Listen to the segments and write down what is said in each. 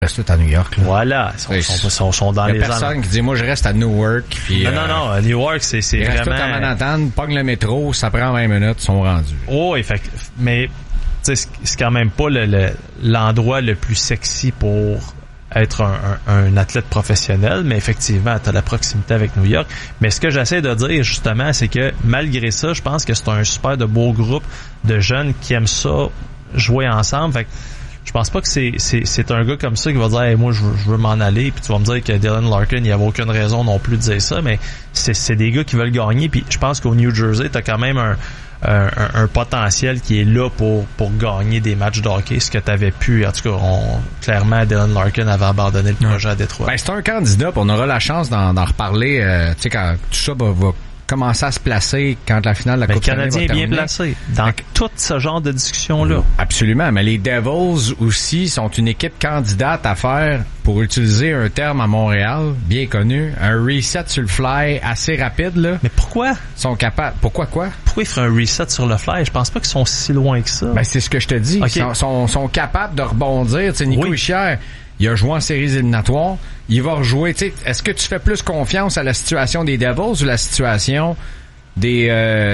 Reste tout à New York. Là. Voilà, ils sont dans les zones. Il y a personne qui dit, moi, je reste à Newark. Puis, non, New York, c'est ils vraiment... restent tout à Manhattan, pogne le métro, ça prend 20 minutes, ils sont rendus. Oh, mais tu sais, c'est quand même pas l'endroit le plus sexy pour être un athlète professionnel, mais effectivement, t'as la proximité avec New York. Mais ce que j'essaie de dire, justement, c'est que malgré ça, je pense que c'est un super de beau groupe de jeunes qui aiment ça, jouer ensemble. Fait que je pense pas que c'est un gars comme ça qui va dire hey, moi je veux m'en aller, puis tu vas me dire que Dylan Larkin, il y avait aucune raison non plus de dire ça, mais c'est des gars qui veulent gagner, puis je pense qu'au New Jersey, t'as quand même un potentiel qui est là pour gagner des matchs de hockey, ce que t'avais pu, en tout cas, clairement Dylan Larkin avait abandonné le projet à Détroit. Ben, c'est un candidat, puis on aura la chance d'en reparler, tu sais, quand tout ça va commencer à se placer quand la finale de la Coupe Stanley va terminer. Le Canadien est bien placé dans tout ce genre de discussion-là. Absolument, mais les Devils aussi sont une équipe candidate à faire, pour utiliser un terme à Montréal, bien connu, un reset sur le fly assez rapide, là. Mais pourquoi? Ils sont capables. Pourquoi quoi? Pourquoi ils feraient un reset sur le fly? Je pense pas qu'ils sont si loin que ça. Ben, c'est ce que je te dis. Okay. Ils sont capables de rebondir. Tu sais, Nico Hischier, il a joué en séries éliminatoires. Il va rejouer. Tu sais, est-ce que tu fais plus confiance à la situation des Devils ou la situation des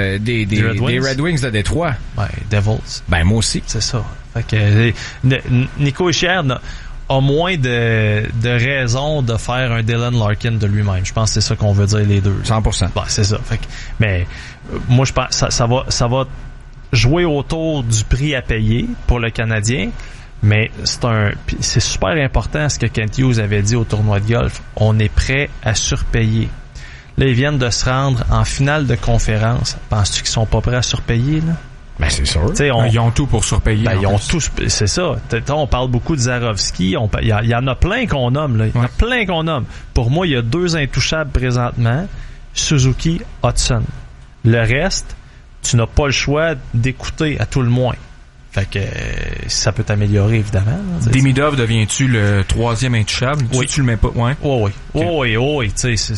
Red Wings de Détroit? Ouais, Devils. Ben, moi aussi. C'est ça. Fait que Nico Hischier a moins de raisons de faire un Dylan Larkin de lui-même. Je pense que c'est ça qu'on veut dire les deux. 100%. Ben, c'est ça. Fait que, mais moi, je pense ça va jouer autour du prix à payer pour le Canadien. Mais c'est super important ce que Kent Hughes avait dit au tournoi de golf. On est prêt à surpayer. Là, ils viennent de se rendre en finale de conférence. Penses-tu qu'ils sont pas prêts à surpayer, là? Ben, c'est sûr. Ils ont tout pour surpayer. Ben, ils ont tout, c'est ça. On parle beaucoup de Zarovski. Il y en a plein qu'on nomme, là. Il y en a plein qu'on nomme. Pour moi, il y a 2 intouchables présentement. Suzuki, Hudson. Le reste, tu n'as pas le choix d'écouter à tout le moins. Fait que ça peut t'améliorer, évidemment. Demidov, deviens-tu le 3e intouchable? Oui. Tu le mets pas? Ouais. Oui. Okay. Oui. Tu sais,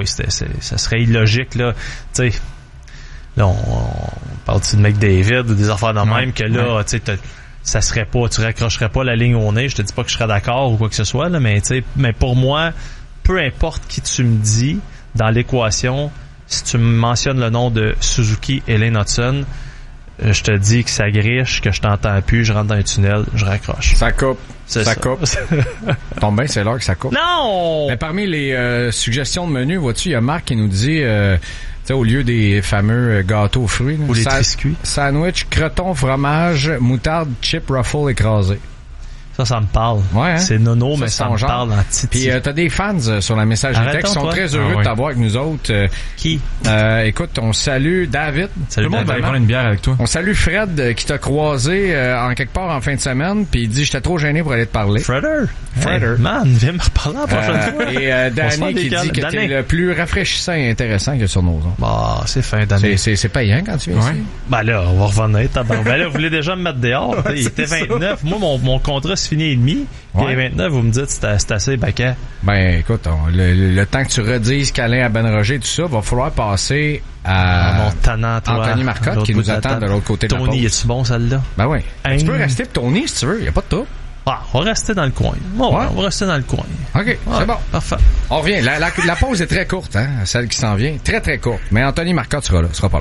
ça serait illogique, là. Tu sais, là, on parle-tu de McDavid ou des affaires de même que là, tu sais, ça serait pas, tu raccrocherais pas la ligne au nez. Je te dis pas que je serais d'accord ou quoi que ce soit, là, mais tu sais, mais pour moi, peu importe qui tu me dis dans l'équation, si tu me mentionnes le nom de Suzuki et Lane Hudson, je te dis que ça griche, que je t'entends plus, je rentre dans un tunnel, je raccroche. Ça coupe. Ça coupe. Tombe bien, c'est l'heure que ça coupe. Non! Mais parmi les suggestions de menu, vois-tu, il y a Marc qui nous dit, tu sais, au lieu des fameux gâteaux aux fruits, ou les biscuits, sandwich, croton, fromage, moutarde, chip, ruffle écrasé. Ça me parle. Ouais, hein? C'est nono, mais ça me parle en titi. Puis t'as des fans sur la messagerie texte qui sont très heureux de t'avoir avec nous autres. Qui? Écoute, on salue David. Tout le monde va aller prendre une bière avec toi. On salue Fred qui t'a croisé en quelque part en fin de semaine, puis il dit j'étais trop gêné pour aller te parler. Freder. Hey, man, viens me reparler la prochaine fois. Et Danny qui dit que t'es le plus rafraîchissant et intéressant que sur nos ondes. Bah, c'est fin, Danny. C'est payant quand tu viens ici. Ben là, on va revenir. Ben là, vous voulez déjà me mettre dehors. Il était 29. Moi, mon contrat se finit et demi. Puis à 29, vous me dites c'est assez baquet. Ben écoute, le temps que tu redises câlin à Ben Roger et tout ça, va falloir passer à mon tannant, toi, Anthony Marcotte qui nous attend de l'autre côté de la pause. Tony, es-tu bon celle-là? Ben oui. Tu peux rester pour Tony si tu veux, y a pas de trouble. Ah, on va rester dans le coin. Bon, on va rester dans le coin. OK, c'est bon. Parfait. On revient. La pause est très courte, hein, celle qui s'en vient. Très, très courte. Mais Anthony Marcotte sera là. Sera pas là.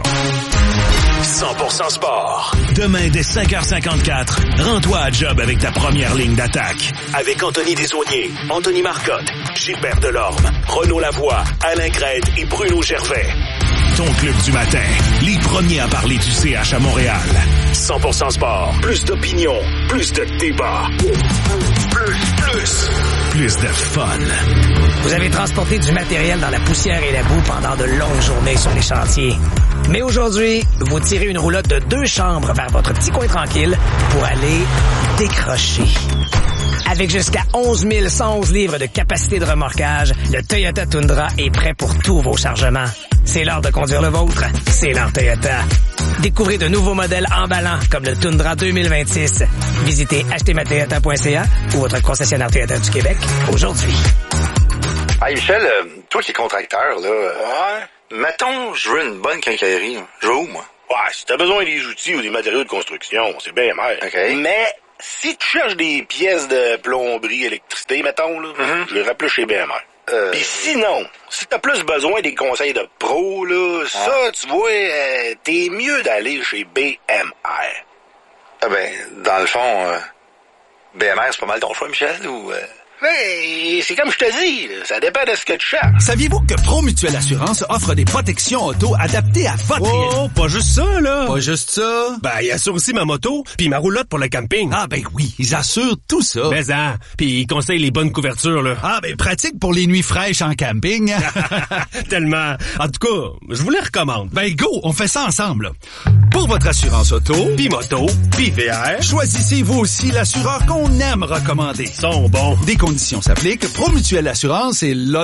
100% sport. Demain, dès 5h54, rends-toi à job avec ta première ligne d'attaque. Avec Anthony Desaulniers, Anthony Marcotte, Gilbert Delorme, Renaud Lavoie, Alain Crête et Bruno Gervais. Ton club du matin, les premiers à parler du CH à Montréal. 100% sport, plus d'opinion, plus de débat. Plus de fun. Vous avez transporté du matériel dans la poussière et la boue pendant de longues journées sur les chantiers. Mais aujourd'hui, vous tirez une roulotte de 2 chambres vers votre petit coin tranquille pour aller décrocher. Avec jusqu'à 11 111 livres de capacité de remorquage, le Toyota Tundra est prêt pour tous vos chargements. C'est l'heure de conduire le vôtre. C'est l'heure Toyota. Découvrez de nouveaux modèles emballants comme le Tundra 2026. Visitez achetezmatoyota.ca ou votre concessionnaire Toyota du Québec aujourd'hui. Hey Michel, toi qui es contracteur, là, mettons, je veux une bonne quincaillerie. Je veux où, moi? Ouais, si t'as besoin des outils ou des matériaux de construction, c'est bien mal. OK. Mais si tu cherches des pièces de plomberie, électricité, mettons, là, je les rappelle chez BMR. Puis sinon, si t'as plus besoin des conseils de pro, là, ça, tu vois, t'es mieux d'aller chez BMR. Ah ben, dans le fond, BMR, c'est pas mal ton choix, Michel, ou... Hey, c'est comme je te dis, ça dépend de ce que tu cherches. Saviez-vous que Promutuelle Assurance offre des protections auto adaptées à votre risque? Oh, pas juste ça, là. Pas juste ça. Ben, ils assurent aussi ma moto, puis ma roulotte pour le camping. Ah ben oui, ils assurent tout ça. Mais puis ils conseillent les bonnes couvertures, là. Ah ben pratique pour les nuits fraîches en camping. Tellement. En tout cas, je vous les recommande. Ben go, on fait ça ensemble. Pour votre assurance auto, Puis moto, puis VR, choisissez vous aussi l'assureur qu'on aime recommander. ils sont bons. Des conditions s'appliquent. Promutuelle Assurance et la.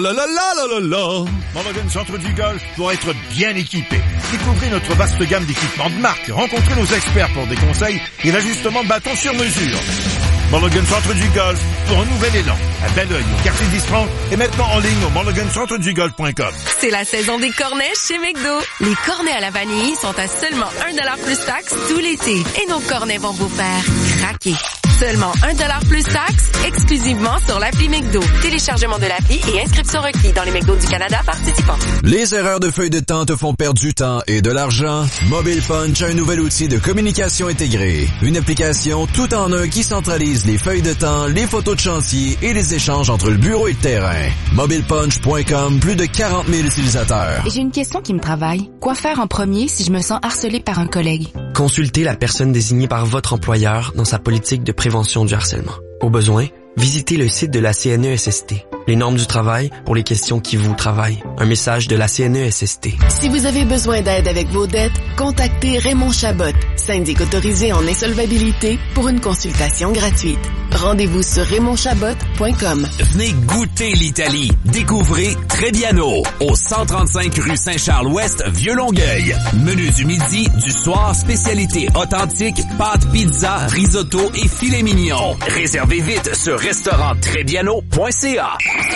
Mulligan Centre du Golf doit être bien équipé. Découvrez notre vaste gamme d'équipements de marque. Rencontrez nos experts pour des conseils et l'ajustement de bâton sur mesure. Mulligan Centre du Golf pour un nouvel élan. À Belleuil, au quartier d'Isprang et maintenant en ligne au mulligancentredugolf.com. C'est la saison des cornets chez McDo. Les cornets à la vanille sont à seulement 1$ plus taxe tout l'été. Et nos cornets vont vous faire craquer. Seulement 1$ plus taxe, exclusivement sur l'appli McDo. Téléchargement de l'appli et inscription requis dans les McDo du Canada participants. Les erreurs de feuille de temps te font perdre du temps et de l'argent? Mobile Punch a un nouvel outil de communication intégré. Une application tout en un qui centralise les feuilles de temps, les photos de chantier et les échanges entre le bureau et le terrain. MobilePunch.com, plus de 40 000 utilisateurs. J'ai une question qui me travaille. Quoi faire en premier si je me sens harcelée par un collègue? Consultez la personne désignée par votre employeur dans sa politique de prévention du harcèlement. Au besoin, visitez le site de la CNESST. Les normes du travail pour les questions qui vous travaillent. Un message de la CNESST. Si vous avez besoin d'aide avec vos dettes, contactez Raymond Chabot, syndic autorisé en insolvabilité, pour une consultation gratuite. Rendez-vous sur RaymondChabot.com. Venez goûter l'Italie. Découvrez Trebbiano, au 135 rue Saint-Charles-Ouest, Vieux-Longueuil. Menu du midi, du soir, spécialité authentique, pâtes, pizza, risotto et filet mignon. Réservez vite sur restauranttrebbiano.ca.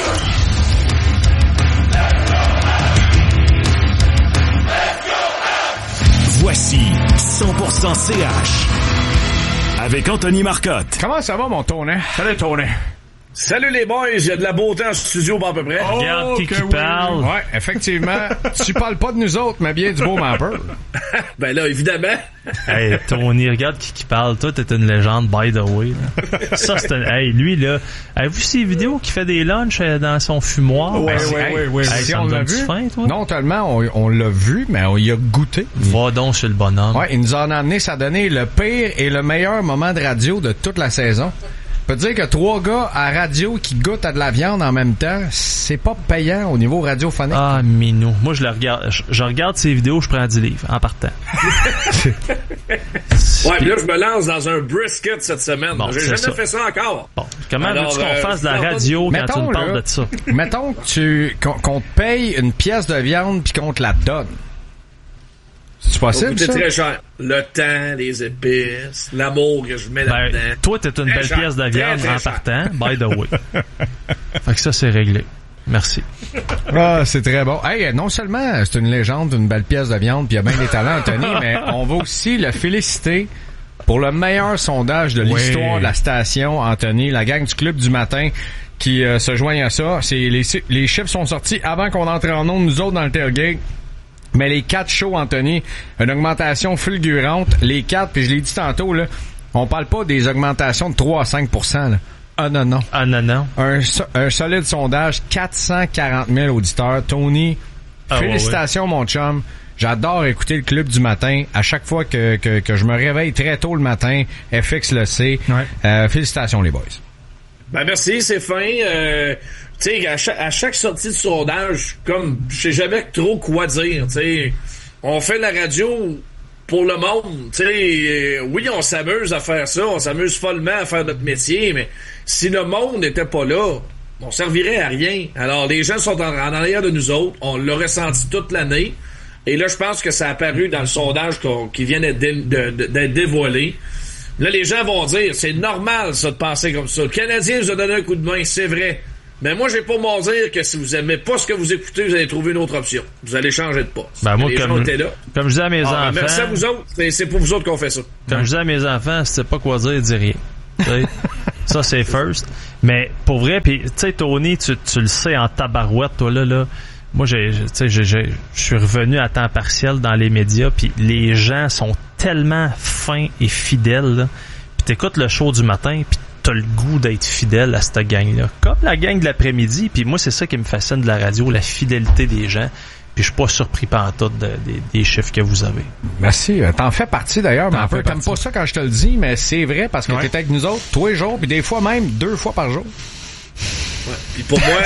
Voici 100% CH avec Anthony Marcotte. Comment ça va, mon Tonet? Salut, Tonet. Salut les boys, il y a de la beauté en studio à peu près. Regarde qui parle. Ouais, effectivement. Tu parles pas de nous autres, mais bien du beau Mapper. Ben là, évidemment. Hey, Tony, regarde qui parle. Toi, t'es une légende, by the way. Là. Ça, c'est hey, lui, là. Avez-vous ces vidéos qui fait des lunchs dans son fumoir? Ouais. Si on l'a vu. Faim, toi? Non tellement, on l'a vu, mais on y a goûté. Va donc chez le bonhomme. Ouais, il nous en a amené, ça a donné le pire et le meilleur moment de radio de toute la saison. Je peux te dire que 3 gars à radio qui goûtent à de la viande en même temps, c'est pas payant au niveau radiophonique. Ah, minou. Moi, je le regarde. Je regarde ces vidéos, je prends 10 livres en partant. Ouais, puis là, je me lance dans un brisket cette semaine. Bon, j'ai jamais fait ça encore. Bon, comment veux-tu qu'on fasse de la radio quand tu me parles de ça? Mettons qu'on te paye une pièce de viande puis qu'on te la donne. C'est possible, ça? C'est très cher. Le temps, les épices, l'amour que je mets là-dedans. Toi, t'es une belle pièce de viande en partant, by the way. Fait que ça, c'est réglé. Merci. Ah, c'est très bon. Hey, non seulement c'est une légende, une belle pièce de viande, puis il y a bien des talents, Anthony, mais on va aussi le féliciter pour le meilleur sondage de l'histoire de la station, Anthony, la gang du Club du matin qui se joignent à ça. Les chiffres sont sortis avant qu'on entre en ondes, nous autres, dans le tailgate. Mais les 4 shows, Anthony, une augmentation fulgurante. Les 4, puis je l'ai dit tantôt, là, on parle pas des augmentations de 3 à 5%. Là. Ah non. Un solide sondage, 440 000 auditeurs. Tony, félicitations, mon chum. J'adore écouter le Club du matin. À chaque fois que je me réveille très tôt le matin, FX le sait. Ouais. Félicitations, les boys. Ben merci, c'est fin. Tu sais, à chaque sortie de sondage, comme je sais jamais trop quoi dire, tu sais, on fait la radio pour le monde, tu sais, oui, on s'amuse à faire ça, on s'amuse follement à faire notre métier, mais si le monde n'était pas là, on servirait à rien. Alors, les gens sont en arrière de nous autres, on l'a ressenti toute l'année, et là, je pense que ça a apparu dans le sondage qui vient d'être dévoilé. Là, les gens vont dire, c'est normal, ça, de penser comme ça. Le Canadien vous a donné un coup de main, c'est vrai. Mais moi, j'ai pas m'en dire que si vous aimez pas ce que vous écoutez, vous allez trouver une autre option. Vous allez changer de poste. Ben moi, les gens étaient là. Comme je dis à mes enfants... Merci à vous autres. C'est pour vous autres qu'on fait ça. Comme je dis à mes enfants, si tu sais pas quoi dire, dis rien. Ça, c'est first. Mais pour vrai, puis tu sais, Tony, tu le sais en tabarouette, toi, là. Moi, je suis revenu à temps partiel dans les médias, puis les gens sont tellement fins et fidèles, là. Puis t'écoutes le show du matin, puis t'as le goût d'être fidèle à cette gang-là. Comme la gang de l'après-midi, puis moi, c'est ça qui me fascine de la radio, la fidélité des gens. Puis je suis pas surpris pantoute des chiffres que vous avez. Merci. T'en fais partie d'ailleurs, mais t'aimes pas ça quand je te le dis, mais c'est vrai parce que t'es avec nous autres tous les jours, puis des fois même 2 fois par jour. Ouais. Puis pour moi,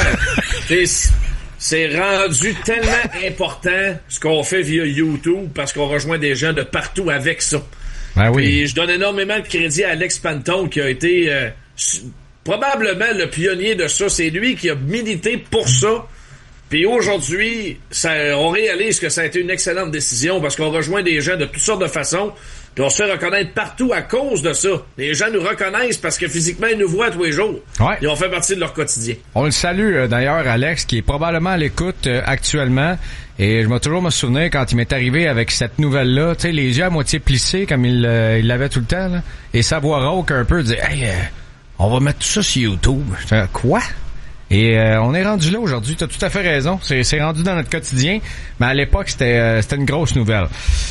c'est rendu tellement important ce qu'on fait via YouTube parce qu'on rejoint des gens de partout avec ça. Ben oui. Puis je donne énormément de crédit à Alex Panton qui a été probablement le pionnier de ça. C'est lui qui a milité pour ça. Puis aujourd'hui, on réalise que ça a été une excellente décision parce qu'on rejoint des gens de toutes sortes de façons. Puis on se fait reconnaître partout à cause de ça. Les gens nous reconnaissent parce que physiquement, ils nous voient tous les jours. Ouais. Et on fait partie de leur quotidien. On le salue d'ailleurs, Alex, qui est probablement à l'écoute actuellement. Et je vais toujours me souvenir quand il m'est arrivé avec cette nouvelle-là, tu sais, les yeux à moitié plissés comme il l'avait tout le temps, là, et sa voix rauque un peu, dire « Hey, on va mettre tout ça sur YouTube. » Je fais « Quoi? » Et on est rendu là aujourd'hui. Tu as tout à fait raison. C'est rendu dans notre quotidien. Mais à l'époque, c'était une grosse nouvelle.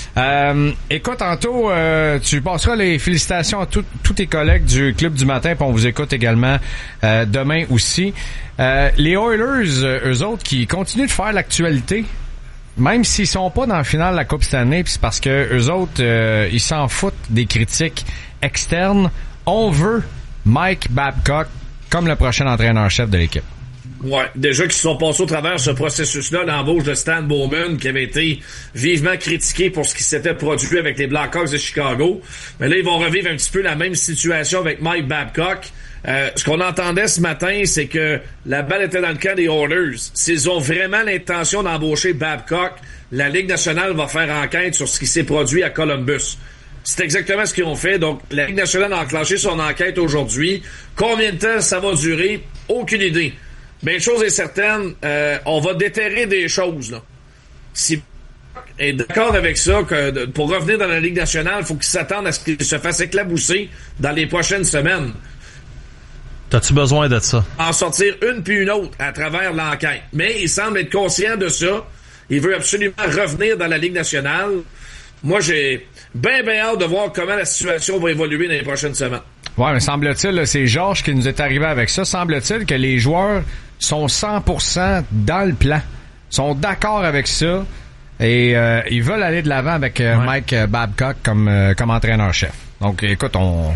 Écoute, tantôt, tu passeras les félicitations à tous tes collègues du Club du matin. Puis on vous écoute également demain aussi. Les Oilers, eux autres, qui continuent de faire l'actualité. Même s'ils sont pas dans le final de la Coupe cette année, puis c'est parce que eux autres, ils s'en foutent des critiques externes. On veut Mike Babcock comme le prochain entraîneur-chef de l'équipe. Ouais, déjà qu'ils se sont passés au travers ce processus-là, l'embauche de Stan Bowman, qui avait été vivement critiqué pour ce qui s'était produit avec les Blackhawks de Chicago. Mais là, ils vont revivre un petit peu la même situation avec Mike Babcock. Ce qu'on entendait ce matin, c'est que la balle était dans le camp des Oilers. S'ils ont vraiment l'intention d'embaucher Babcock, la Ligue nationale va faire enquête sur ce qui s'est produit à Columbus. C'est exactement ce qu'ils ont fait. Donc, la Ligue nationale a enclenché son enquête aujourd'hui. Combien de temps ça va durer? Aucune idée. Mais une chose est certaine, on va déterrer des choses, là. Si est d'accord avec ça, que pour revenir dans la Ligue nationale, il faut qu'il s'attende à ce qu'il se fasse éclabousser dans les prochaines semaines. T'as-tu besoin de ça? En sortir une puis une autre à travers l'enquête. Mais il semble être conscient de ça. Il veut absolument revenir dans la Ligue nationale. Moi, j'ai bien hâte de voir comment la situation va évoluer dans les prochaines semaines. Ouais, mais semble-t-il, là, c'est Georges qui nous est arrivé avec ça. Semble-t-il que les joueurs sont 100% dans le plan. Sont d'accord avec ça. Et ils veulent aller de l'avant avec Mike Babcock comme entraîneur-chef. Donc, écoute,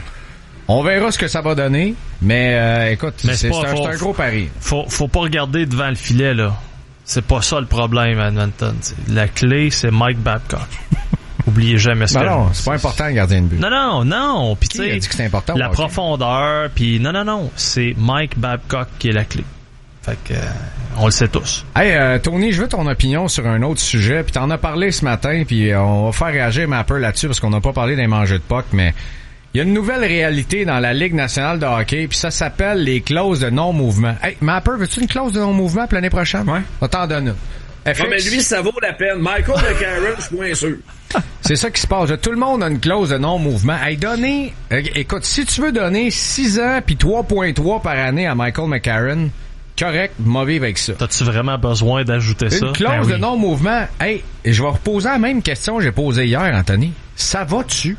on verra ce que ça va donner. Mais écoute, c'est un gros pari. Faut pas regarder devant le filet, là. C'est pas ça le problème à Edmonton. La clé, c'est Mike Babcock. Oubliez jamais ce que non, c'est pas important le gardien de but. Non. Puis tu sais, dit que c'est important. La profondeur, puis non. C'est Mike Babcock qui est la clé. Fait que on le sait tous. Hey, Tony, je veux ton opinion sur un autre sujet. Puis t'en as parlé ce matin, puis on va faire réagir Mapper là-dessus parce qu'on n'a pas parlé des mangeux de puck, mais il y a une nouvelle réalité dans la Ligue nationale de hockey, puis ça s'appelle les clauses de non-mouvement. Hey, Mapper, veux-tu une clause de non-mouvement pour l'année prochaine? Ouais. On t'en donne une. Non, mais lui, ça vaut la peine. Michael McCarron, je suis moins sûr. C'est ça qui se passe. Tout le monde a une clause de non-mouvement. Hey, écoute, si tu veux donner 6 ans puis 3.3 par année à Michael McCarron, correct, mauvais avec ça. T'as-tu vraiment besoin d'ajouter ça? Une clause de non-mouvement. Hey, je vais reposer la même question que j'ai posée hier, Anthony. Ça va-tu?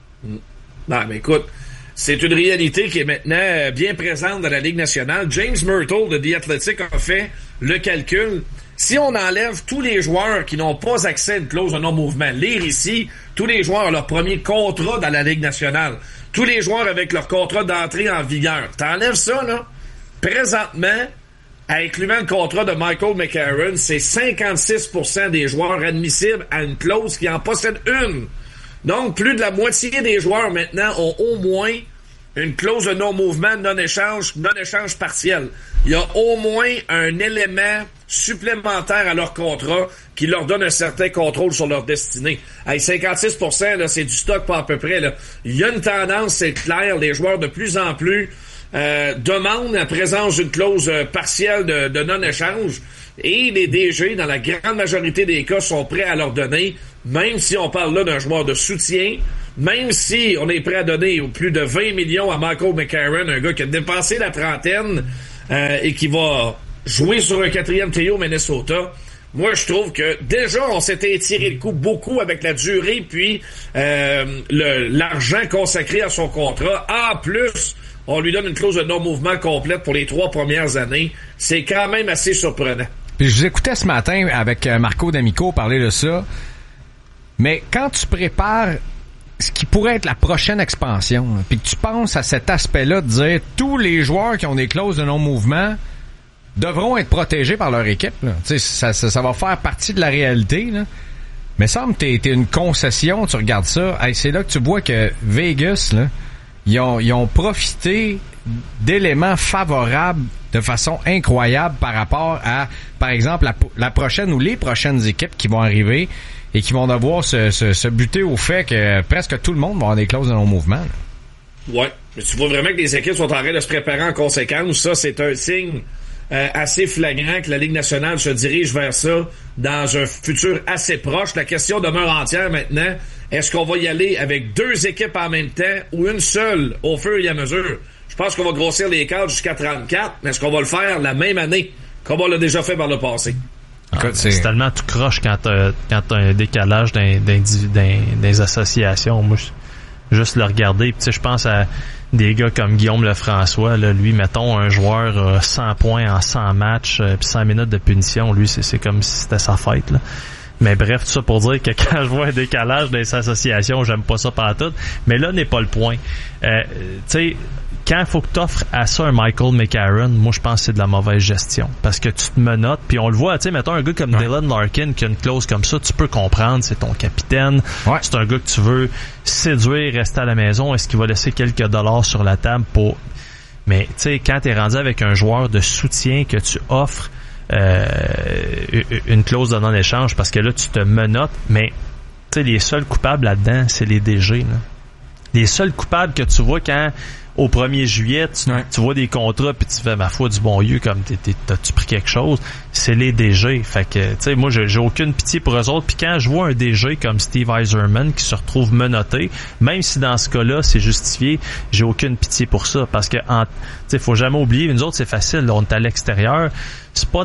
Non, mais écoute, c'est une réalité qui est maintenant bien présente dans la Ligue nationale. James Myrtle de The Athletic a fait le calcul. Si on enlève tous les joueurs qui n'ont pas accès à une clause de non-mouvement, lire ici, tous les joueurs ont leur premier contrat dans la Ligue nationale, tous les joueurs avec leur contrat d'entrée en vigueur, t'enlèves ça, là, présentement, incluant le contrat de Michael McCarron, c'est 56% des joueurs admissibles à une clause qui en possède une. Donc, plus de la moitié des joueurs maintenant ont au moins une clause de non-mouvement, non-échange partiel. Il y a au moins un élément supplémentaire à leur contrat qui leur donne un certain contrôle sur leur destinée. Hey, 56%, là, c'est du stock pas à peu près. Là. Il y a une tendance, c'est clair, les joueurs de plus en plus demandent la présence d'une clause partielle de non-échange et les DG, dans la grande majorité des cas, sont prêts à leur donner, même si on parle là d'un joueur de soutien même si on est prêt à donner plus de 20 millions à Michael McCarron, un gars qui a dépassé la trentaine et qui va jouer sur un 4e trio Minnesota, moi, je trouve que déjà, on s'était étiré le coup beaucoup avec la durée puis l'argent consacré à son contrat. En plus, on lui donne une clause de non-mouvement complète pour les 3 premières années. C'est quand même assez surprenant. Puis je vous écoutais ce matin avec Marco D'Amico parler de ça. Mais quand tu prépares ce qui pourrait être la prochaine expansion, puis que tu penses à cet aspect-là de dire tous les joueurs qui ont des clauses de non-mouvement devront être protégés par leur équipe. Là. Ça va faire partie de la réalité. Là. Mais semble que t'es une concession, tu regardes ça. Hey, c'est là que tu vois que Vegas, là, ils ont profité d'éléments favorables de façon incroyable par rapport à, par exemple, la prochaine ou les prochaines équipes qui vont arriver et qui vont devoir se buter au fait que presque tout le monde va avoir des clauses de non-mouvement. Là. Ouais, mais tu vois vraiment que les équipes sont en train de se préparer en conséquence. Ça, c'est un signe assez flagrant que la Ligue nationale se dirige vers ça dans un futur assez proche. La question demeure entière maintenant. Est-ce qu'on va y aller avec 2 équipes en même temps ou une seule au fur et à mesure? Je pense qu'on va grossir les cadres jusqu'à 34, mais est-ce qu'on va le faire la même année comme on l'a déjà fait par le passé? C'est tellement tout croche quand t'as un décalage des associations. Moi, juste le regarder. Puis, je pense à des gars comme Guillaume Lefrançois. Là, lui, mettons, un joueur 100 points en 100 matchs puis 100 minutes de punition. Lui, c'est comme si c'était sa fête. Là. Mais bref, tout ça pour dire que quand je vois un décalage des associations, j'aime pas ça partout. Mais là n'est pas le point. Tu sais, quand il faut que tu offres à ça un Michael McCarron, moi je pense que c'est de la mauvaise gestion. Parce que tu te menottes, puis on le voit, tu sais, mettons un gars comme Dylan Larkin qui a une clause comme ça, tu peux comprendre, c'est ton capitaine, c'est un gars que tu veux séduire, rester à la maison, est-ce qu'il va laisser quelques dollars sur la table pour... Mais tu sais, quand t'es rendu avec un joueur de soutien que tu offres une clause de non-échange, parce que là tu te menottes, mais tu sais, les seuls coupables là-dedans, c'est les DG, là. Les seuls coupables que tu vois quand au 1er juillet, tu vois des contrats puis tu fais ma foi du bon Dieu comme t'as-tu pris quelque chose, c'est les DG. Fait que, tu sais, moi, j'ai aucune pitié pour eux autres. Puis quand je vois un DG comme Steve Yzerman qui se retrouve menotté, même si dans ce cas-là, c'est justifié, j'ai aucune pitié pour ça. Parce que, tu sais, faut jamais oublier, nous autres, c'est facile, là, on est à l'extérieur. C'est pas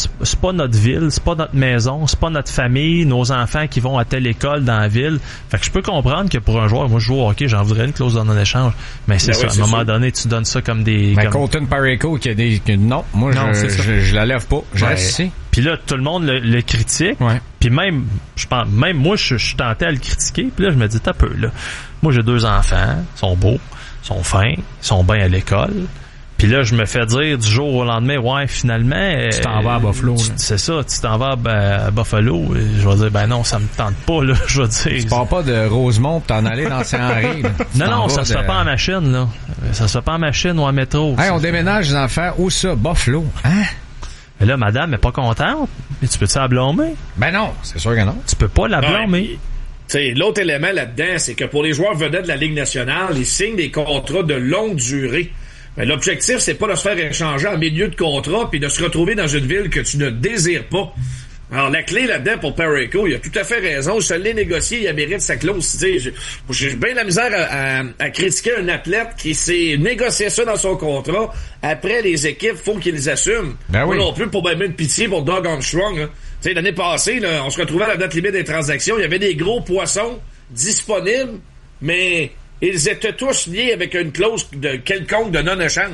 notre ville, c'est pas notre maison, c'est pas notre famille, nos enfants qui vont à telle école dans la ville. Fait que je peux comprendre que pour un joueur, moi je joue au hockey, j'en voudrais une clause de non-échange. Mais c'est ça, à un moment donné, tu donnes ça comme des... Mais Colton Parayko qui a des... Non, moi je la lève pas. Je reste ici. Puis là, tout le monde le critique. Puis même, je pense, même moi, je suis tenté à le critiquer. Puis là, je me dis, t'as peu, là. Moi, j'ai 2 enfants, ils sont beaux, ils sont fins, ils sont bien à l'école. Puis là, je me fais dire du jour au lendemain, ouais, finalement... tu t'en vas à Buffalo. C'est ça, tu t'en vas à Buffalo. Je vais dire, ben non, ça me tente pas, là, je vais dire. Tu pars pas de Rosemont pour t'en aller dans Saint-Henri. Non, ça se fait pas en machine, là. Ça se fait pas en machine ou en métro. Hey, on déménage les enfants. Où ça? Buffalo. Hein? Mais là, madame est pas contente. Mais tu peux-tu la blâmer? Ben non, c'est sûr que non. Tu peux pas la blâmer. T'sais, l'autre élément là-dedans, c'est que pour les joueurs vedettes de la Ligue nationale, ils signent des contrats de longue durée. Mais l'objectif, c'est pas de se faire échanger en milieu de contrat puis de se retrouver dans une ville que tu ne désires pas. Alors, la clé là-dedans pour Parayko, il a tout à fait raison. Je l'ai négocié, il mérite sa clause. J'ai bien la misère à critiquer un athlète qui s'est négocié ça dans son contrat. Après, les équipes, faut qu'ils les assument. Ben oui. Pas non plus pour même de pitié pour Doug Armstrong. Hein. L'année passée, là, on se retrouvait à la date limite des transactions. Il y avait des gros poissons disponibles, mais... ils étaient tous liés avec une clause de quelconque de non-échange.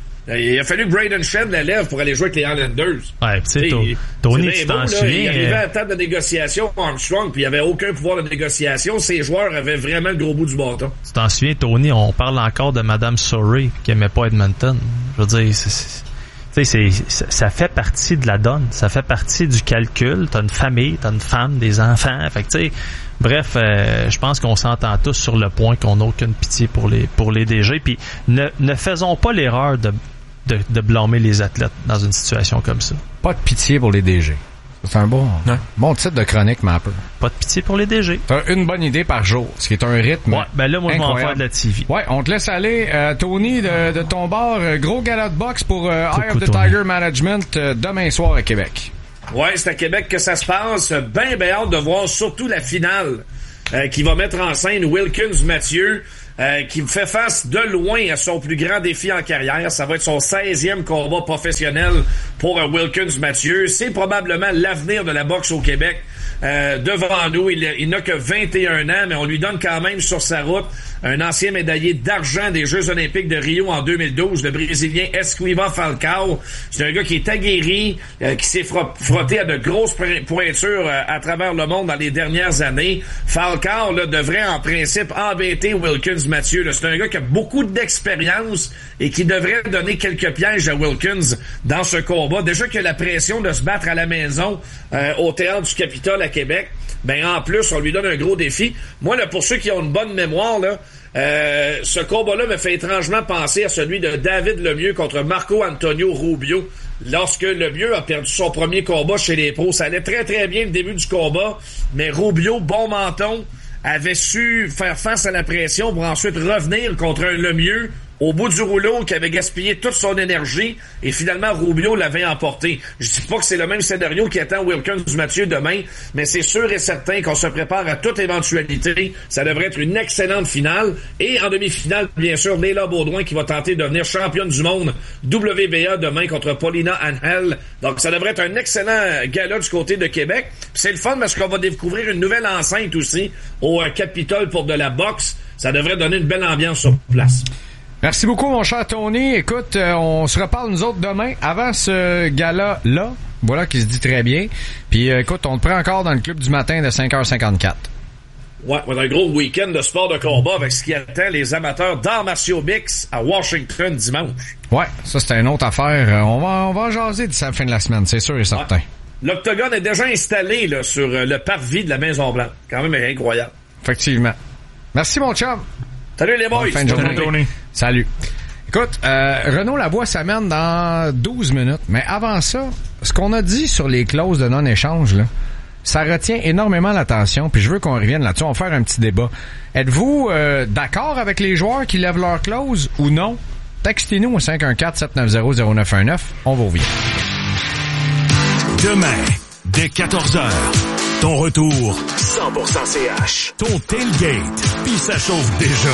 Il a fallu que Braden Shen la lève pour aller jouer avec les Islanders. Ouais, tu sais, Tony, tu t'en souviens... Il arrivait à la table de négociation Armstrong, puis il n'y avait aucun pouvoir de négociation. Ces joueurs avaient vraiment le gros bout du bâton. Tu t'en souviens, Tony, on parle encore de Mme Surrey, qui aimait pas Edmonton. Je veux dire, ça fait partie de la donne. Ça fait partie du calcul. T'as une famille, t'as une femme, des enfants. Fait que, tu sais... Bref, je pense qu'on s'entend tous sur le point qu'on n'a aucune pitié pour les DG. Puis ne faisons pas l'erreur de blâmer les athlètes dans une situation comme ça. Pas de pitié pour les DG. C'est un bon titre de chronique, Mapper. Pas de pitié pour les DG. T'as une bonne idée par jour, ce qui est un rythme. Ouais, ben là, moi, incroyable. je vais en faire de la TV. Ouais, on te laisse aller. Tony, de ton bord, gros gala de boxe pour Eye of the Tiger Management demain soir à Québec. Ouais, c'est à Québec que ça se passe. Ben hâte de voir surtout la finale qui va mettre en scène Wilkins Mathieu, qui fait face de loin à son plus grand défi en carrière. Ça va être son 16e combat professionnel pour Wilkins Mathieu. C'est probablement l'avenir de la boxe au Québec. Devant nous, il n'a que 21 ans, mais on lui donne quand même sur sa route un ancien médaillé d'argent des Jeux olympiques de Rio en 2012, le Brésilien Esquiva Falcao. C'est un gars qui est aguerri, qui s'est frotté à de grosses pointures à travers le monde dans les dernières années. Falcao là, devrait en principe embêter Wilkins Mathieu. Là. C'est un gars qui a beaucoup d'expérience et qui devrait donner quelques pièges à Wilkins dans ce combat. Déjà qu'il a la pression de se battre à la maison au Théâtre du Capitole à Québec, ben en plus, on lui donne un gros défi. Moi, là, pour ceux qui ont une bonne mémoire, là, ce combat-là me fait étrangement penser à celui de David Lemieux contre Marco Antonio Rubio. Lorsque Lemieux a perdu son premier combat chez les pros, ça allait très très bien le début du combat, mais Rubio, bon menton, avait su faire face à la pression pour ensuite revenir contre un Lemieux au bout du rouleau qui avait gaspillé toute son énergie et finalement Rubio l'avait emporté. Je dis pas que c'est le même scénario qui attend Wilkins Mathieu demain, mais c'est sûr et certain qu'on se prépare à toute éventualité. Ça devrait être une excellente finale. Et en demi-finale, bien sûr, Léla Baudouin qui va tenter de devenir championne du monde WBA demain contre Paulina Angel. Donc ça devrait être un excellent gala du côté de Québec. Puis c'est le fun parce qu'on va découvrir une nouvelle enceinte aussi au Capitole pour de la boxe. Ça devrait donner une belle ambiance sur place. Merci beaucoup, mon cher Tony. Écoute, on se reparle nous autres demain avant ce gala-là. Voilà, qui se dit très bien. Puis écoute, on te prend encore dans le club du matin de 5h54. Ouais, on a un gros week-end de sport de combat avec ce qui attend les amateurs d'arts martiaux mix à Washington dimanche. Ouais, ça c'est une autre affaire. On va en jaser d'ici la fin de la semaine, c'est sûr et certain. Ouais. L'octogone est déjà installé là, sur le parvis de la Maison-Blanche. Quand même incroyable. Effectivement. Merci, mon chum. Salut les boys. Fin de journée. Salut. Écoute, Renaud Lavoie s'amène dans 12 minutes. Mais avant ça, ce qu'on a dit sur les clauses de non-échange, là, ça retient énormément l'attention. Puis je veux qu'on revienne là-dessus. On va faire un petit débat. Êtes-vous d'accord avec les joueurs qui lèvent leurs clauses ou non? Textez-nous au 514-790-0919. On va ouvrir. Demain, dès 14h, ton retour 100% CH. Ton tailgate, puis ça chauffe déjà.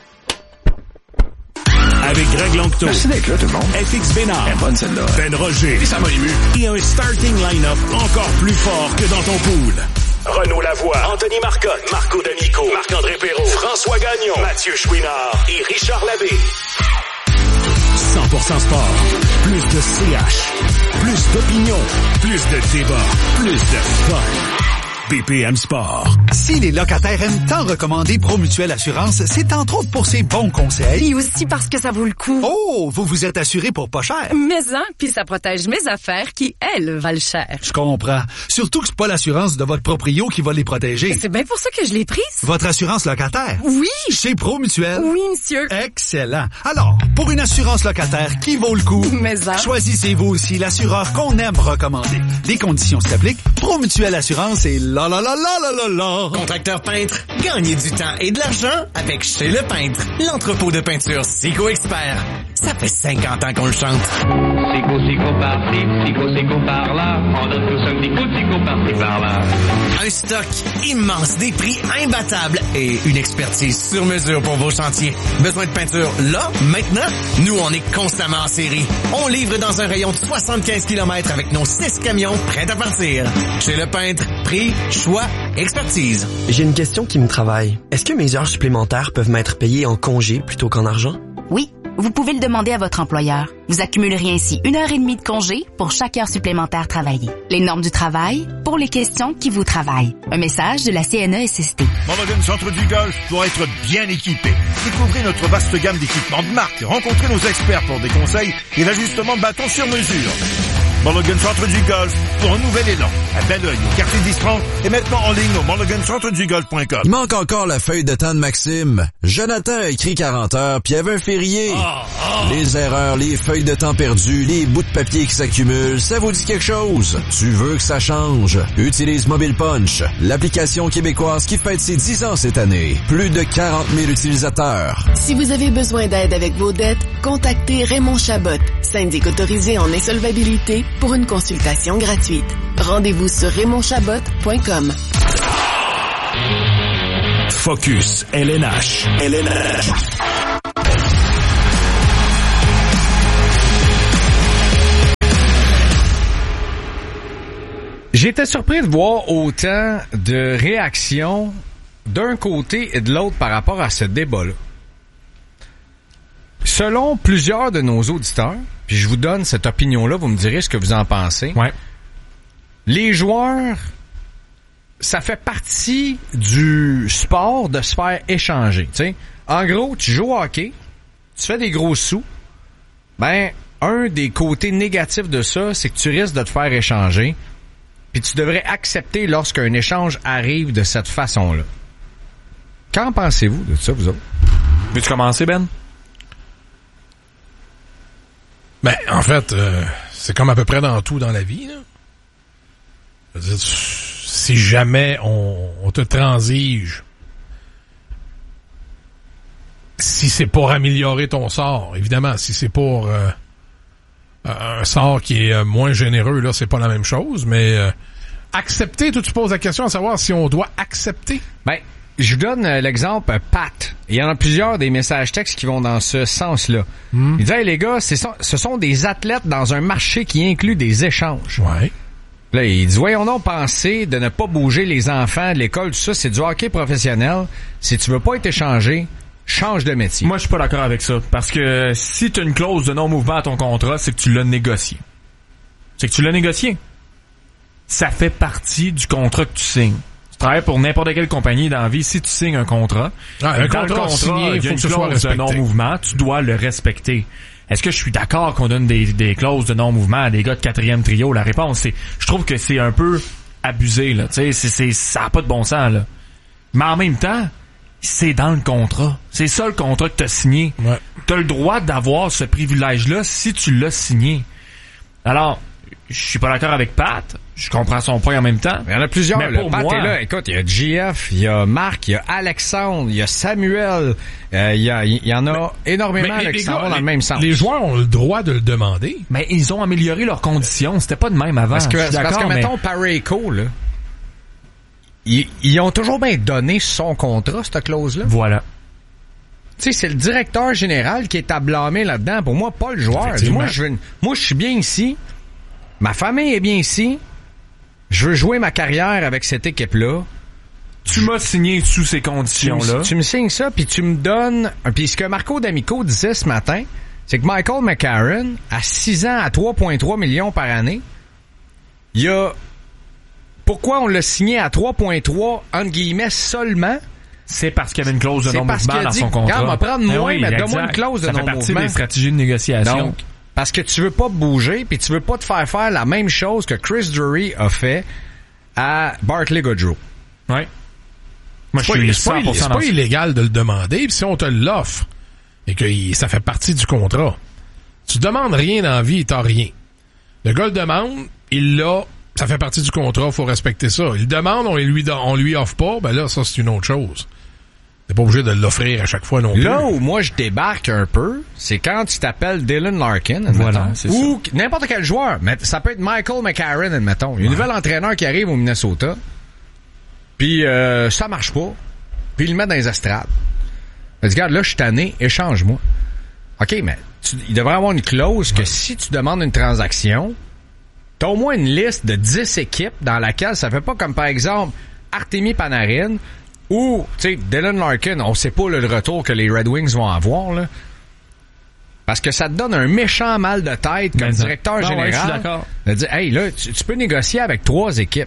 Avec Greg Lanctot. Merci d'être là, tout le monde. FX Bénard. Elle est bonne, celle-là. Ben Roger. Et ça m'a ému. Et un starting line-up encore plus fort que dans ton pool. Renaud Lavoie, Anthony Marcotte, Marco D'Amico, Marc-André Perrault, François Gagnon, Mathieu Chouinard et Richard Labbé. 100% sport. Plus de CH. Plus d'opinion. Plus de débat. Plus de fun. BPM Sport. Si les locataires aiment tant recommander Promutuelle Assurance, c'est entre autres pour ses bons conseils. Et aussi parce que ça vaut le coup. Oh, vous vous êtes assuré pour pas cher. Mais hein, puis ça protège mes affaires qui, elles, valent cher. Je comprends. Surtout que c'est pas l'assurance de votre proprio qui va les protéger. C'est bien pour ça que je l'ai prise. Votre assurance locataire? Oui. Chez Promutuelle? Oui, monsieur. Excellent. Alors, pour une assurance locataire qui vaut le coup, mais hein, choisissez-vous aussi l'assureur qu'on aime recommander. Des conditions s'appliquent. Promutuelle Assurance et la. Contracteur peintre, gagnez du temps et de l'argent avec Chez Le Peintre, l'entrepôt de peinture Sico Expert. Ça fait 50 ans qu'on le chante. Sico par-ci, Sico par-là, on donne tous un petit coup de Sico par-ci par-là. Un stock immense, des prix imbattables et une expertise sur mesure pour vos chantiers. Besoin de peinture là, maintenant? Nous, on est constamment en série. On livre dans un rayon de 75 km avec nos 6 camions prêts à partir. Chez Le Peintre, prix, choix, expertise. J'ai une question qui me travaille. Est-ce que mes heures supplémentaires peuvent m'être payées en congé plutôt qu'en argent? Oui, vous pouvez le demander à votre employeur. Vous accumuleriez ainsi 1h30 de congé pour chaque heure supplémentaire travaillée. Les normes du travail pour les questions qui vous travaillent. Un message de la CNESST. Mulligan Centre du Golf pour être bien équipé. Découvrez notre vaste gamme d'équipements de marque. Rencontrez nos experts pour des conseils et l'ajustement de bâton sur mesure. Mulligan Centre du Golf pour un nouvel élan. À Belleuil, au quartier 1030 et maintenant en ligne au mulligancentredugolf.com. Il manque encore la feuille de temps de Maxime. Jonathan a écrit 40 heures puis il y avait un férié. Les erreurs, les feuilles de temps perdues, les bouts de papier qui s'accumulent, ça vous dit quelque chose? Tu veux que ça change? Utilise Mobile Punch, l'application québécoise qui fête ses 10 ans cette année. Plus de 40 000 utilisateurs. Si vous avez besoin d'aide avec vos dettes, contactez Raymond Chabot, syndic autorisé en insolvabilité, pour une consultation gratuite. Rendez-vous sur RaymondChabot.com. Focus LNH. J'étais surpris de voir autant de réactions d'un côté et de l'autre par rapport à ce débat-là. Selon plusieurs de nos auditeurs, puis je vous donne cette opinion-là, vous me direz ce que vous en pensez. Ouais. Les joueurs, ça fait partie du sport de se faire échanger. T'sais. En gros, tu joues au hockey, tu fais des gros sous, ben, un des côtés négatifs de ça, c'est que tu risques de te faire échanger, puis tu devrais accepter lorsqu'un échange arrive de cette façon-là. Qu'en pensez-vous de ça, vous autres? Veux-tu commencer, Ben? Ben, en fait, c'est comme à peu près dans tout dans la vie, là. Je veux dire, si jamais on te transige, si c'est pour améliorer ton sort, évidemment, si c'est pour un sort qui est moins généreux, là, c'est pas la même chose, mais accepter, toi, tu poses la question à savoir si on doit accepter. Ben, je vous donne l'exemple Pat. Il y en a plusieurs des messages textes qui vont dans ce sens-là. Il dit, hey, les gars, ce sont des athlètes dans un marché qui inclut des échanges. Ouais. Là, il dit, voyons donc penser de ne pas bouger les enfants de l'école, tout ça, c'est du hockey professionnel. Si tu veux pas être échangé, change de métier. Moi, je suis pas d'accord avec ça. Parce que si tu as une clause de non-mouvement à ton contrat, c'est que tu l'as négocié. Ça fait partie du contrat que tu signes. Tu travailles pour n'importe quelle compagnie dans la vie. Si tu signes un contrat, un dans contrat signé, il y a une faut que ce soit clause de respecté. non-mouvement, tu dois le respecter. Est-ce que je suis d'accord qu'on donne des clauses de non-mouvement à des gars de 4e trio? La réponse, c'est, je trouve que c'est un peu abusé, là. Tu sais, ça a pas de bon sens, là. Mais en même temps, c'est dans le contrat. C'est ça le contrat que t'as signé. Ouais. T'as le droit d'avoir ce privilège-là si tu l'as signé. Alors, je suis pas d'accord avec Pat. Je comprends son point en même temps. Il y en a plusieurs. Mais pour Pat moi, est là. Écoute, il y a GF, il y a Marc, il y a Alexandre, il y a Samuel. Il y en a énormément là, qui s'en vont dans le même sens. Les joueurs ont le droit de le demander. Mais ils ont amélioré leurs conditions. C'était pas de même avant. Parce que mettons, Parayko, là, ils ont toujours bien donné son contrat, cette clause-là. Voilà. Tu sais, c'est le directeur général qui est à blâmer là-dedans. Pour moi, pas le joueur. Moi, je suis bien ici. Ma famille est bien ici. Je veux jouer ma carrière avec cette équipe-là. Tu m'as signé sous ces conditions-là. Tu me signes ça, puis tu me donnes... Puis ce que Marco D'Amico disait ce matin, c'est que Michael McCarron, à 6 ans, à 3,3 millions par année, il y a... Pourquoi on l'a signé à 3,3, entre guillemets, seulement? C'est parce qu'il y avait une clause de non-mouvement dans son contrat. Regarde, on va prendre moins, mais donne-moi une clause de non-mouvement. Ça fait partie des stratégies de négociation. Donc, parce que tu veux pas bouger, puis tu veux pas te faire la même chose que Chris Drury a fait à Barclay Goodrow. Ouais. Moi, c'est pas illégal de le demander, puis si on te l'offre et que ça fait partie du contrat, tu demandes rien dans la vie et t'as rien. Le gars le demande, il l'a, ça fait partie du contrat, faut respecter ça. Il demande, on lui offre pas, ben là, ça c'est une autre chose. T'es pas obligé de l'offrir à chaque fois non plus. Là où moi je débarque un peu, c'est quand tu t'appelles Dylan Larkin, voilà, ou n'importe quel joueur. Mais ça peut être Michael McCarron, admettons. Il y a un nouvel entraîneur qui arrive au Minnesota, puis ça marche pas, puis il le met dans les estrades. Il dit, regarde, là je suis tanné, échange-moi. OK, mais il devrait avoir une clause que si tu demandes une transaction, t'as au moins une liste de 10 équipes dans laquelle ça fait pas comme par exemple Artemi Panarin ou, tu sais, Dylan Larkin, on sait pas le retour que les Red Wings vont avoir, là. Parce que ça te donne un méchant mal de tête comme directeur général. Ouais, je suis d'accord. De dire, hey, là, tu peux négocier avec 3 équipes.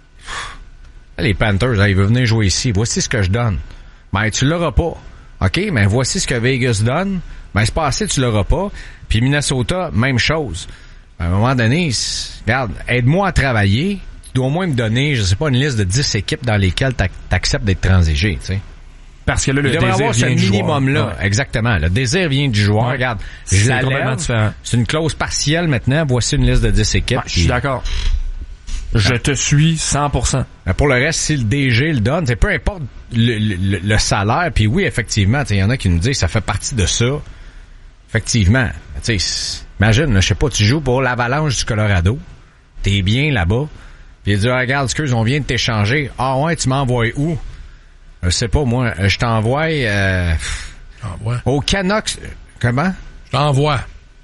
Les Panthers, là, ils veulent venir jouer ici. Voici ce que je donne. Ben, tu l'auras pas. OK, mais voici ce que Vegas donne. Ben, c'est pas assez, tu l'auras pas. Puis Minnesota, même chose. À un moment donné, regarde, aide-moi à travailler. Tu dois au moins me donner, je sais pas, une liste de 10 équipes dans lesquelles t'acceptes d'être transigé, tu sais. Parce que là, le désir avoir vient ce du minimum-là. joueur. exactement. Le désir vient du joueur. Ouais. Regarde, C'est je la complètement lève. différent. C'est une clause partielle maintenant. Voici une liste de 10 équipes. Ouais, je suis d'accord. Je te suis 100%. Pour le reste, si le DG le donne, peu importe le salaire, puis oui, effectivement, il y en a qui nous disent ça fait partie de ça. Effectivement. Imagine, je sais pas, tu joues pour l'Avalanche du Colorado. T'es bien là-bas. Puis il dit, regarde, excuse, on vient de t'échanger. Ah ouais, tu m'envoies où? Je sais pas, moi. Je t'envoie... au Canucks... Comment? Je t'envoie.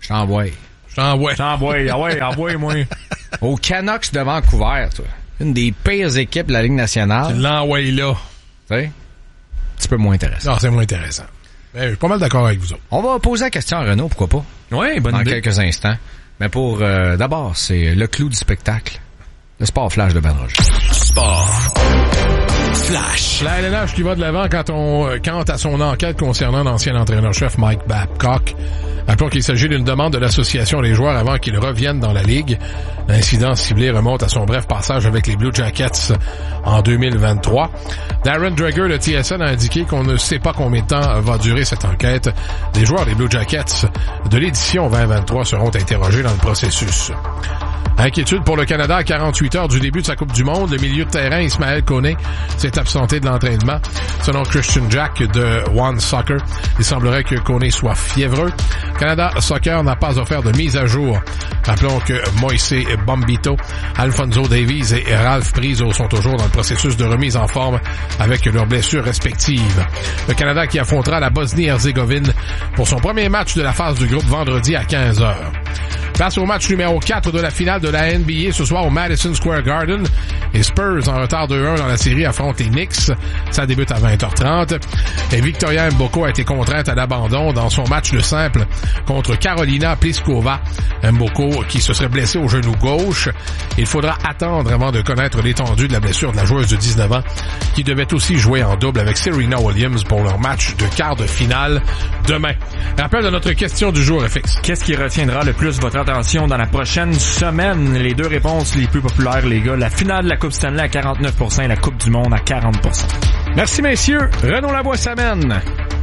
Envoie-moi. Au Canucks de Vancouver, toi. Une des pires équipes de la Ligue nationale. Tu l'envoies là. Tu sais? Un petit peu moins intéressant. Non, c'est moins intéressant. Mais je suis pas mal d'accord avec vous autres. On va poser la question à Renaud, pourquoi pas? Oui, bonne idée. Dans quelques instants. Mais pour... d'abord, c'est le clou du spectacle. Le sport flash de Ben Roger. Sport flash. La LNH qui va de l'avant quant à son enquête concernant l'ancien entraîneur-chef Mike Babcock. Rappelons qu'il s'agit d'une demande de l'association des joueurs avant qu'ils reviennent dans la Ligue. L'incident ciblé remonte à son bref passage avec les Blue Jackets en 2023. Darren Dreger de TSN a indiqué qu'on ne sait pas combien de temps va durer cette enquête. Les joueurs des Blue Jackets de l'édition 2023 seront interrogés dans le processus. Inquiétude pour le Canada à 48 heures du début de sa Coupe du Monde. Le milieu de terrain, Ismaël Koné, s'est absenté de l'entraînement. Selon Christian Jack de One Soccer, il semblerait que Koné soit fiévreux. Canada Soccer n'a pas offert de mise à jour. Rappelons que Moïse Bombito, Alfonso Davies et Ralph Priso sont toujours dans le processus de remise en forme avec leurs blessures respectives. Le Canada qui affrontera la Bosnie-Herzégovine pour son premier match de la phase du groupe vendredi à 15h. Place au match numéro 4 de la finale de la NBA ce soir au Madison Square Garden. Les Spurs, en retard 2-1 dans la série, affrontent les Knicks. Ça débute à 20h30. Et Victoria Mboko a été contrainte à l'abandon dans son match de simple contre Carolina Pliskova. Mboko qui se serait blessée au genou gauche. Il faudra attendre avant de connaître l'étendue de la blessure de la joueuse de 19 ans qui devait aussi jouer en double avec Serena Williams pour leur match de quart de finale demain. Rappel de notre question du jour, FX. Qu'est-ce qui retiendra le plus votre attention dans la prochaine semaine? Les deux réponses les plus populaires, les gars. La finale de la Coupe Stanley à 49% et la Coupe du Monde à 40%. Merci, messieurs. Renaud Lavoie s'amène.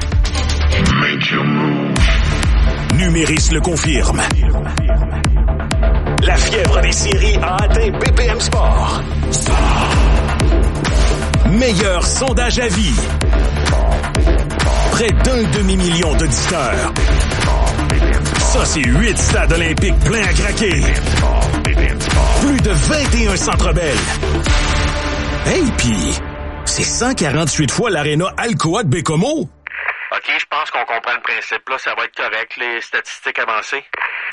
Numéris le confirme. La fièvre des séries a atteint BPM Sport. Meilleur sondage à vie. Près d'1 demi-million d'auditeurs. Ça, c'est 8 stades olympiques pleins à craquer. Plus de 21 Centre Bell. Hey, pis c'est 148 fois l'aréna Alcoa de Bécomo. OK, je pense qu'on comprend le principe. Là, ça va être correct, les statistiques avancées.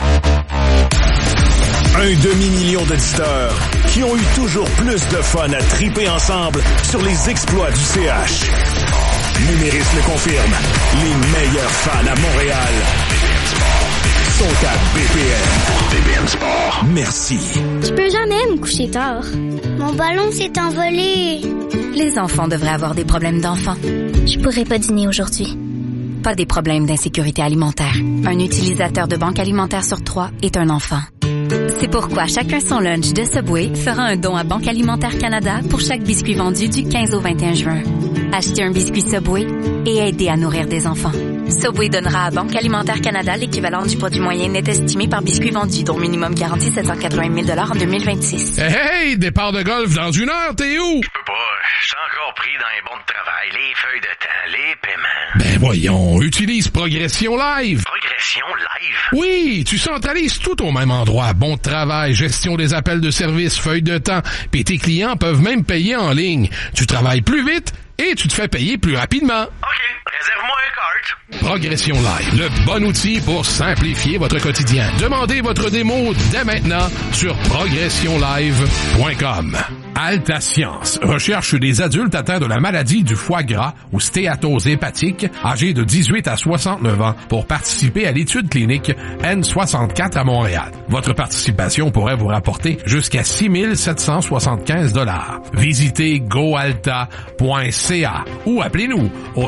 1 demi-million d'auditeurs qui ont eu toujours plus de fun à triper ensemble sur les exploits du CH. Numéris le confirme. Les meilleurs fans à Montréal sont à BPM. BPM Sport. Merci. Je peux jamais me coucher tard. Mon ballon s'est envolé. Les enfants devraient avoir des problèmes d'enfants. Je pourrais pas dîner aujourd'hui. Pas des problèmes d'insécurité alimentaire. Un utilisateur de banque alimentaire sur 3 est un enfant. C'est pourquoi Chacun son lunch de Subway fera un don à Banque Alimentaire Canada pour chaque biscuit vendu du 15 au 21 juin. Achetez un biscuit Subway et aidez à nourrir des enfants. Subway donnera à Banque Alimentaire Canada l'équivalent du produit moyen net estimé par biscuit vendu, dont minimum garanti 780 000 $ en 2026. Hey, départ de golf dans 1 heure, t'es où? Je peux pas, je suis encore pris dans les bons de travail, les feuilles de temps, les paiements. Ben voyons, utilise Progression Live. Progression Live? Oui, tu centralises tout au même endroit. Bon de travail, gestion des appels de service, feuilles de temps, puis tes clients peuvent même payer en ligne. Tu travailles plus vite et tu te fais payer plus rapidement. OK, réserve-moi un carte. Progression Live, le bon outil pour simplifier votre quotidien. Demandez votre démo dès maintenant sur progressionlive.com. Alta Science recherche des adultes atteints de la maladie du foie gras ou stéatose hépatique, âgés de 18 à 69 ans, pour participer à l'étude clinique N64 à Montréal. Votre participation pourrait vous rapporter jusqu'à 6 775 $. Visitez goalta.ca ou appelez-nous au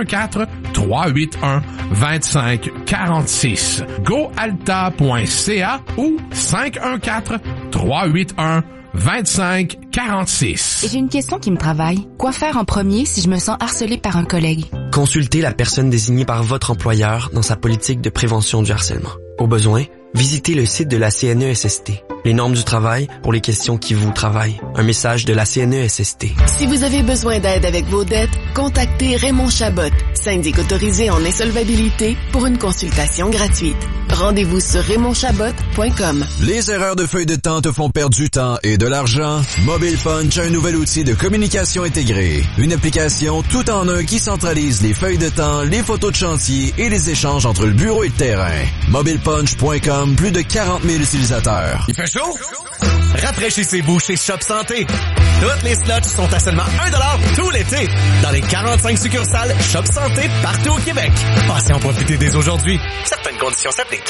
514-381-2546. goalta.ca ou 514-381-2546. J'ai une question qui me travaille. Quoi faire en premier si je me sens harcelée par un collègue? Consultez la personne désignée par votre employeur dans sa politique de prévention du harcèlement. Au besoin, visitez le site de la CNESST. Les normes du travail pour les questions qui vous travaillent. Un message de la CNESST. Si vous avez besoin d'aide avec vos dettes, contactez Raymond Chabot, syndic autorisé en insolvabilité, pour une consultation gratuite. Rendez-vous sur RaymondChabot.com. Les erreurs de feuille de temps te font perdre du temps et de l'argent? Mobile Punch a un nouvel outil de communication intégrée. Une application tout en un qui centralise les feuilles de temps, les photos de chantier et les échanges entre le bureau et le terrain. MobilePunch.com, plus de 40 000 utilisateurs. Il fait chaud? Rafraîchissez-vous chez Shop Santé. Toutes les slots sont à seulement 1$ tout l'été dans les 45 succursales Shop Santé partout au Québec. Passez en profiter dès aujourd'hui. Certaines conditions s'appliquent.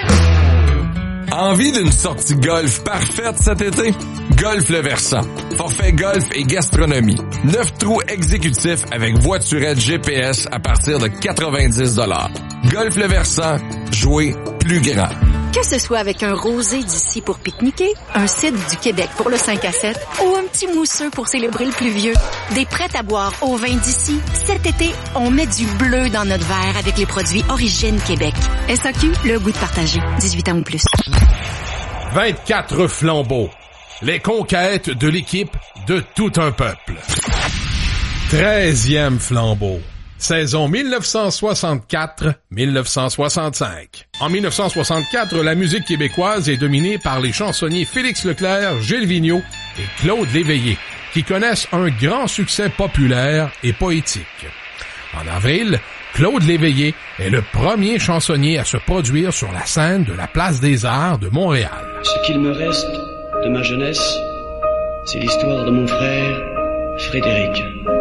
Envie d'une sortie golf parfaite cet été? Golf Le Versant. Forfait golf et gastronomie. 9 trous exécutifs avec voiturette GPS à partir de 90$. Golf Le Versant. Jouer plus grand. Que ce soit avec un rosé d'ici pour pique-niquer, un cidre du Québec pour le 5 à 7 ou un petit mousseux pour célébrer le pluvieux, des prêts à boire au vin d'ici, cet été, on met du bleu dans notre verre avec les produits Origine Québec. SAQ, le goût de partager. 18 ans ou plus. 24 flambeaux. Les conquêtes de l'équipe de tout un peuple. 13e flambeau. Saison 1964-1965. En 1964, la musique québécoise est dominée par les chansonniers Félix Leclerc, Gilles Vigneault et Claude Léveillé, qui connaissent un grand succès populaire et poétique. En avril, Claude Léveillé est le premier chansonnier à se produire sur la scène de la Place des Arts de Montréal. Ce qu'il me reste de ma jeunesse, c'est l'histoire de mon frère Frédéric.